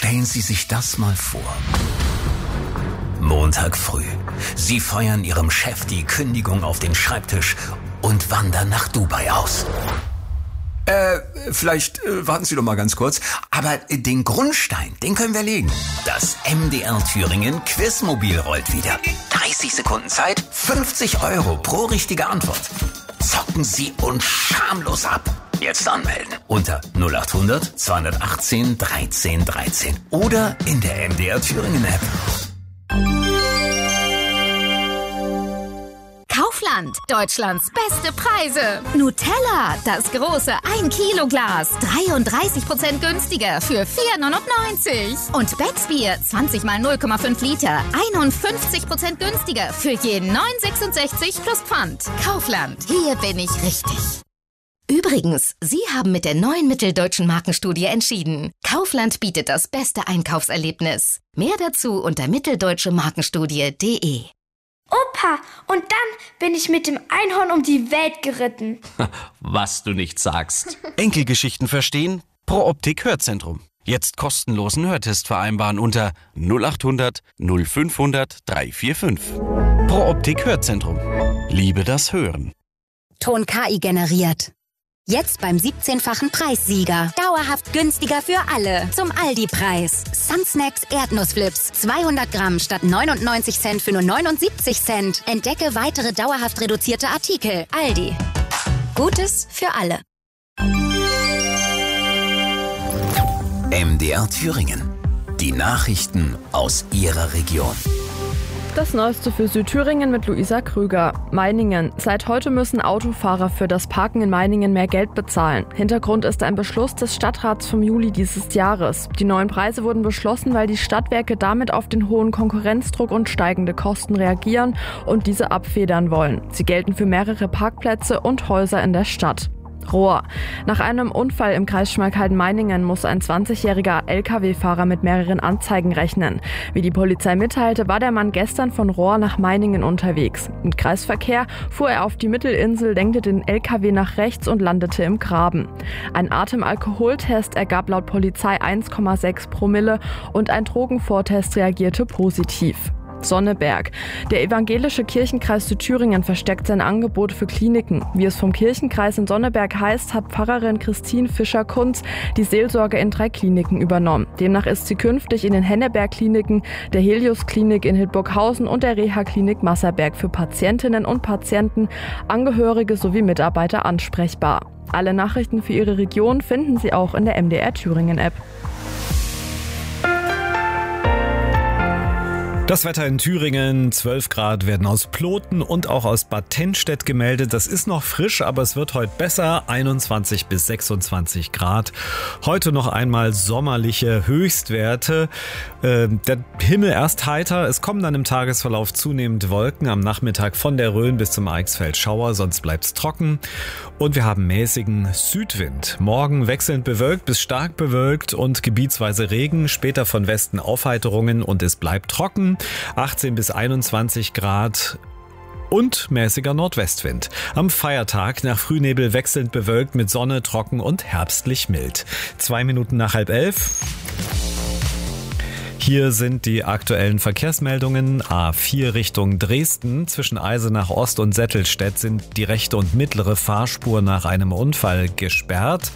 Stellen Sie sich das mal vor. Montag früh. Sie feuern Ihrem Chef die Kündigung auf den Schreibtisch und wandern nach Dubai aus. Vielleicht warten Sie doch mal ganz kurz. Aber den Grundstein, den können wir legen. Das MDR Thüringen Quizmobil rollt wieder. 30 Sekunden Zeit, 50 € pro richtige Antwort. Zocken Sie uns schamlos ab. Jetzt anmelden unter 0800 218 13 13 oder in der MDR Thüringen App. Kaufland, Deutschlands beste Preise. Nutella, das große 1-Kilo-Glas, 33% günstiger für 4,99. Und Becksbier, 20 mal 0,5 Liter, 51% günstiger für jeden 9,66 plus Pfand. Kaufland, hier bin ich richtig. Übrigens, Sie haben mit der neuen Mitteldeutschen Markenstudie entschieden. Kaufland bietet das beste Einkaufserlebnis. Mehr dazu unter mitteldeutschemarkenstudie.de. Opa, und dann bin ich mit dem Einhorn um die Welt geritten. Was du nicht sagst. Enkelgeschichten verstehen? Pro Optik Hörzentrum. Jetzt kostenlosen Hörtest vereinbaren unter 0800 0500 345. Pro Optik Hörzentrum. Liebe das Hören. Ton KI generiert. Jetzt beim 17-fachen Preissieger. Dauerhaft günstiger für alle. Zum Aldi-Preis. Sunsnacks Erdnussflips. 200 Gramm statt 99 Cent für nur 79 Cent. Entdecke weitere dauerhaft reduzierte Artikel. Aldi. Gutes für alle. MDR Thüringen. Die Nachrichten aus Ihrer Region. Das Neueste für Südthüringen mit Luisa Krüger. Meiningen. Seit heute müssen Autofahrer für das Parken in Meiningen mehr Geld bezahlen. Hintergrund ist ein Beschluss des Stadtrats vom Juli dieses Jahres. Die neuen Preise wurden beschlossen, weil die Stadtwerke damit auf den hohen Konkurrenzdruck und steigende Kosten reagieren und diese abfedern wollen. Sie gelten für mehrere Parkplätze und Häuser in der Stadt. Rohr. Nach einem Unfall im Kreis Schmalkalden-Meiningen muss ein 20-jähriger Lkw-Fahrer mit mehreren Anzeigen rechnen. Wie die Polizei mitteilte, war der Mann gestern von Rohr nach Meiningen unterwegs. Im Kreisverkehr fuhr er auf die Mittelinsel, lenkte den Lkw nach rechts und landete im Graben. Ein Atemalkoholtest ergab laut Polizei 1,6 Promille und ein Drogenvortest reagierte positiv. Sonneberg. Der evangelische Kirchenkreis Südthüringen verstärkt sein Angebot für Kliniken. Wie es vom Kirchenkreis in Sonneberg heißt, hat Pfarrerin Christine Fischer-Kunz die Seelsorge in 3 Kliniken übernommen. Demnach ist sie künftig in den Henneberg-Kliniken, der Helios-Klinik in Hildburghausen und der Reha-Klinik Masserberg für Patientinnen und Patienten, Angehörige sowie Mitarbeiter ansprechbar. Alle Nachrichten für Ihre Region finden Sie auch in der MDR Thüringen-App. Das Wetter in Thüringen, 12 Grad werden aus Ploten und auch aus Bad Tennstedt gemeldet. Das ist noch frisch, aber es wird heute besser, 21 bis 26 Grad. Heute noch einmal sommerliche Höchstwerte. Der Himmel erst heiter, es kommen dann im Tagesverlauf zunehmend Wolken. Am Nachmittag von der Rhön bis zum Eichsfeld Schauer, sonst bleibt's trocken. Und wir haben mäßigen Südwind. Morgen wechselnd bewölkt bis stark bewölkt und gebietsweise Regen, später von Westen Aufheiterungen und es bleibt trocken. 18 bis 21 Grad und mäßiger Nordwestwind. Am Feiertag nach Frühnebel wechselnd bewölkt mit Sonne, trocken und herbstlich mild. 2 Minuten nach 10:30. Hier sind die aktuellen Verkehrsmeldungen. A4 Richtung Dresden. Zwischen Eisenach Ost und Settelstedt sind die rechte und mittlere Fahrspur nach einem Unfall gesperrt.